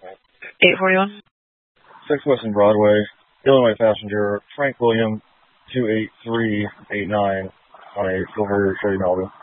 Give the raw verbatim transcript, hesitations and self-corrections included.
eight forty-one. six Western Broadway, Illinois passenger Frank William, two eight three eight nine on a silver Chevy Malibu.